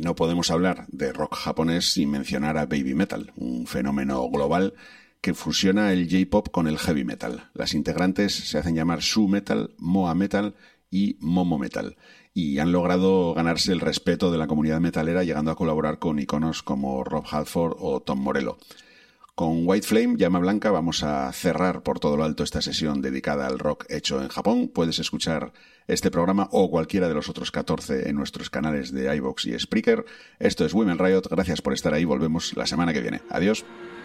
no podemos hablar de rock japonés sin mencionar a Baby Metal, un fenómeno global que fusiona el J-pop con el heavy metal. Las integrantes se hacen llamar Su Metal, Moa Metal y Momo Metal, y han logrado ganarse el respeto de la comunidad metalera llegando a colaborar con iconos como Rob Halford o Tom Morello. Con White Flame, Llama Blanca, vamos a cerrar por todo lo alto esta sesión dedicada al rock hecho en Japón. Puedes escuchar este programa o cualquiera de los otros 14 en nuestros canales de iVoox y Spreaker. Esto es Women Riot, gracias por estar ahí, volvemos la semana que viene. Adiós.